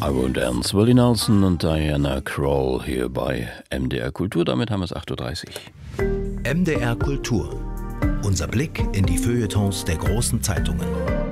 Und Ernst Willie Nelson und Diana Krall hier bei MDR Kultur. Damit haben wir es 8:30 Uhr. MDR Kultur. Unser Blick in die Feuilletons der großen Zeitungen.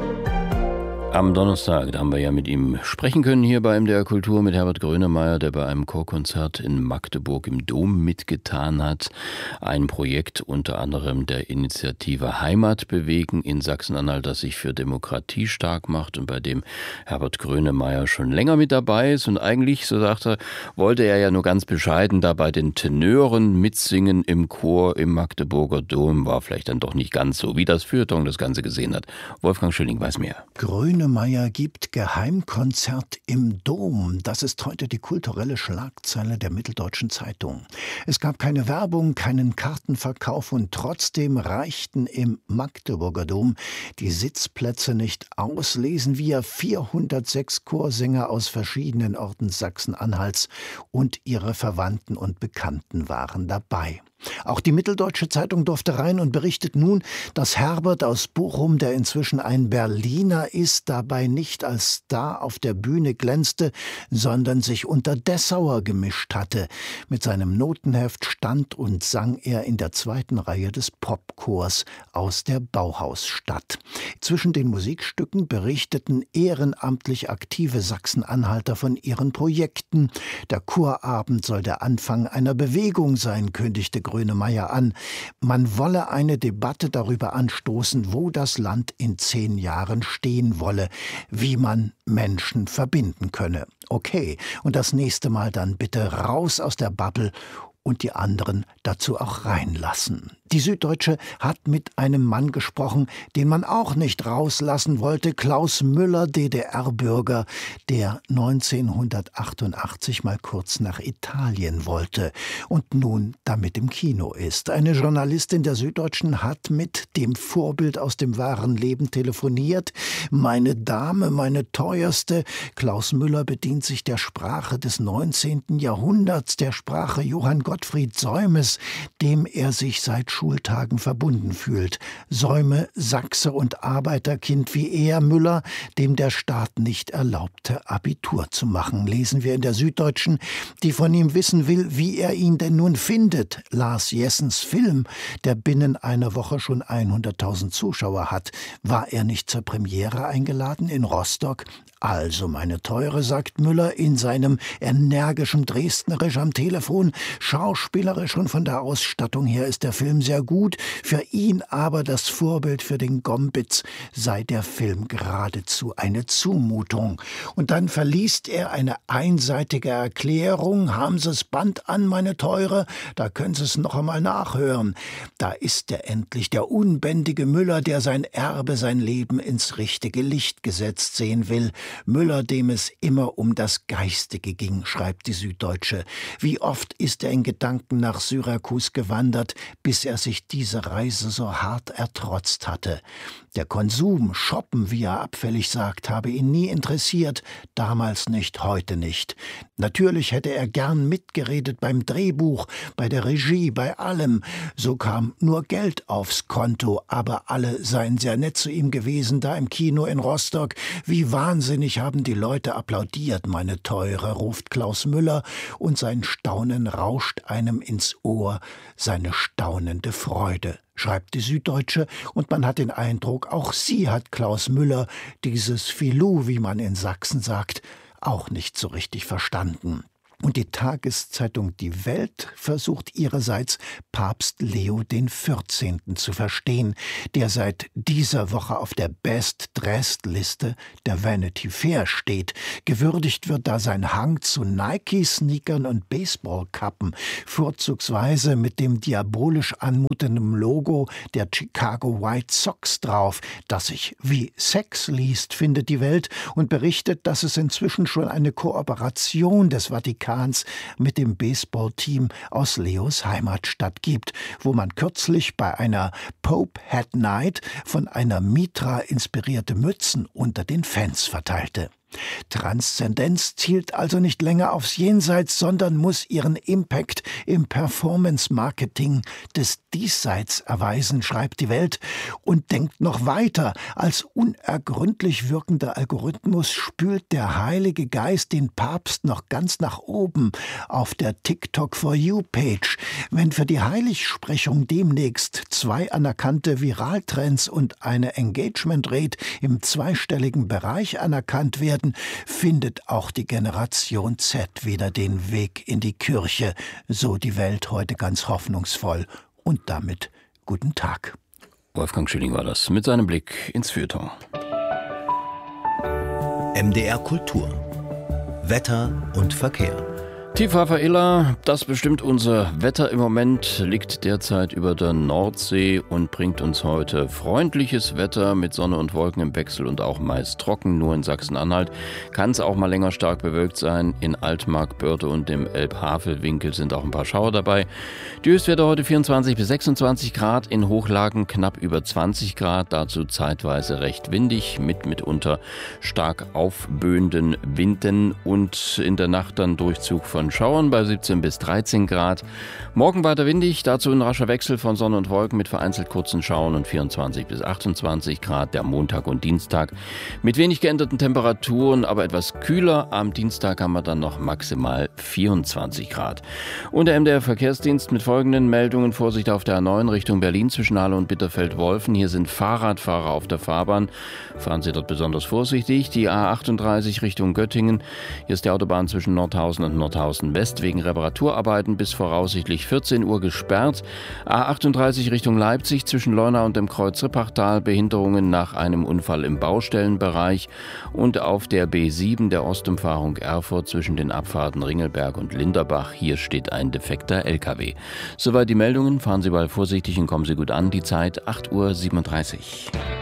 Am Donnerstag, da haben wir ja mit ihm sprechen können hier bei MDR Kultur, mit Herbert Grönemeyer, der bei einem Chorkonzert in Magdeburg im Dom mitgetan hat. Ein Projekt unter anderem der Initiative Heimat bewegen in Sachsen-Anhalt, das sich für Demokratie stark macht und bei dem Herbert Grönemeyer schon länger mit dabei ist. Und eigentlich, so sagt er, wollte er ja nur ganz bescheiden da bei den Tenören mitsingen im Chor im Magdeburger Dom. War vielleicht dann doch nicht ganz so, wie das Feuilleton das Ganze gesehen hat. Wolfgang Schilling weiß mehr. Grönemeyer gibt Geheimkonzert im Dom. Das ist heute die kulturelle Schlagzeile der Mitteldeutschen Zeitung. Es gab keine Werbung, keinen Kartenverkauf und trotzdem reichten im Magdeburger Dom die Sitzplätze nicht aus. Lesen wir 406 Chorsänger aus verschiedenen Orten Sachsen-Anhalts und ihre Verwandten und Bekannten waren dabei. Auch die Mitteldeutsche Zeitung durfte rein und berichtet nun, dass Herbert aus Bochum, der inzwischen ein Berliner ist, dabei nicht als Star auf der Bühne glänzte, sondern sich unter Dessauer gemischt hatte. Mit seinem Notenheft stand und sang er in der zweiten Reihe des Popchors aus der Bauhausstadt. Zwischen den Musikstücken berichteten ehrenamtlich aktive Sachsen-Anhalter von ihren Projekten. Der Chorabend soll der Anfang einer Bewegung sein, kündigte Grönemeyer an. Man wolle eine Debatte darüber anstoßen, wo das Land in 10 Jahren stehen wolle, wie man Menschen verbinden könne. Okay, und das nächste Mal dann bitte raus aus der Bubble und die anderen dazu auch reinlassen. Die Süddeutsche hat mit einem Mann gesprochen, den man auch nicht rauslassen wollte, Klaus Müller, DDR-Bürger, der 1988 mal kurz nach Italien wollte und nun damit im Kino ist. Eine Journalistin der Süddeutschen hat mit dem Vorbild aus dem wahren Leben telefoniert. Meine Dame, meine teuerste. Klaus Müller bedient sich der Sprache des 19. Jahrhunderts, der Sprache Johann Gottfried Säumes, dem er sich seit Schultagen verbunden fühlt. Säume, Sachse und Arbeiterkind wie er, Müller, dem der Staat nicht erlaubte, Abitur zu machen. Lesen wir in der Süddeutschen, die von ihm wissen will, wie er ihn denn nun findet. Lars Jessens Film, der binnen einer Woche schon 100.000 Zuschauer hat. War er nicht zur Premiere eingeladen in Rostock? Also, meine Teure, sagt Müller in seinem energischen Dresdnerisch am Telefon, schauspielerisch und von der Ausstattung her ist der Film sehr gut, für ihn aber das Vorbild für den Gombitz sei der Film geradezu eine Zumutung. Und dann verliest er eine einseitige Erklärung, haben Sie das Band an, meine Teure, da können Sie es noch einmal nachhören. Da ist er endlich, der unbändige Müller, der sein Erbe, sein Leben ins richtige Licht gesetzt sehen will. Müller, dem es immer um das Geistige ging, schreibt die Süddeutsche. Wie oft ist er in Gedanken nach Syrakus gewandert, bis er sich diese Reise so hart ertrotzt hatte. Der Konsum, Shoppen, wie er abfällig sagt, habe ihn nie interessiert, damals nicht, heute nicht. Natürlich hätte er gern mitgeredet beim Drehbuch, bei der Regie, bei allem. So kam nur Geld aufs Konto, aber alle seien sehr nett zu ihm gewesen, da im Kino in Rostock. Wie wahnsinnig haben die Leute applaudiert, meine Teure, ruft Klaus Müller, und sein Staunen rauscht einem ins Ohr, seine staunende Freude, schreibt die Süddeutsche, und man hat den Eindruck, auch sie hat Klaus Müller, dieses Filou, wie man in Sachsen sagt, auch nicht so richtig verstanden. Und die Tageszeitung Die Welt versucht ihrerseits, Papst Leo XIV. Zu verstehen, der seit dieser Woche auf der Best-Dressed-Liste der Vanity Fair steht. Gewürdigt wird da sein Hang zu Nike-Sneakern und Baseballkappen, vorzugsweise mit dem diabolisch anmutenden Logo der Chicago White Sox drauf, das sich wie Sex liest, findet die Welt, und berichtet, dass es inzwischen schon eine Kooperation des Vatikans mit dem Baseballteam aus Leos Heimatstadt gibt, wo man kürzlich bei einer Pope Hat Night von einer Mitra inspirierte Mützen unter den Fans verteilte. Transzendenz zielt also nicht länger aufs Jenseits, sondern muss ihren Impact im Performance-Marketing des Diesseits erweisen, schreibt die Welt und denkt noch weiter. Als unergründlich wirkender Algorithmus spült der Heilige Geist den Papst noch ganz nach oben auf der TikTok For You-Page. Wenn für die Heiligsprechung demnächst 2 anerkannte Viraltrends und eine Engagement-Rate im zweistelligen Bereich anerkannt werden, findet auch die Generation Z wieder den Weg in die Kirche, so die Welt heute ganz hoffnungsvoll. Und damit guten Tag. Wolfgang Schilling war das mit seinem Blick ins Feuilleton. MDR Kultur. Wetter und Verkehr. Tiefhafer-Iller, das bestimmt unser Wetter im Moment, liegt derzeit über der Nordsee und bringt uns heute freundliches Wetter mit Sonne und Wolken im Wechsel und auch meist trocken. Nur in Sachsen-Anhalt kann es auch mal länger stark bewölkt sein. In Altmark, Börde und dem Elb-Havel-Winkel sind auch ein paar Schauer dabei. Die Höchstwerte heute 24 bis 26 Grad, in Hochlagen knapp über 20 Grad, dazu zeitweise recht windig mit mitunter stark aufböenden Winden und in der Nacht dann Durchzug von Schauern bei 17 bis 13 Grad. Morgen weiter windig, dazu ein rascher Wechsel von Sonne und Wolken mit vereinzelt kurzen Schauern und 24 bis 28 Grad. Der Montag und Dienstag mit wenig geänderten Temperaturen, aber etwas kühler. Am Dienstag haben wir dann noch maximal 24 Grad. Und der MDR Verkehrsdienst mit folgenden Meldungen. Vorsicht auf der A9 Richtung Berlin zwischen Halle und Bitterfeld-Wolfen. Hier sind Fahrradfahrer auf der Fahrbahn. Fahren Sie dort besonders vorsichtig. Die A38 Richtung Göttingen. Hier ist die Autobahn zwischen Nordhausen und Nordhausen West wegen Reparaturarbeiten bis voraussichtlich 14 Uhr gesperrt. A38 Richtung Leipzig zwischen Leuna und dem Kreuz Rippachtal, Behinderungen nach einem Unfall im Baustellenbereich. Und auf der B7 der Ostumfahrung Erfurt zwischen den Abfahrten Ringelberg und Linderbach. Hier steht ein defekter LKW. Soweit die Meldungen. Fahren Sie bald vorsichtig und kommen Sie gut an. Die Zeit 8:37 Uhr.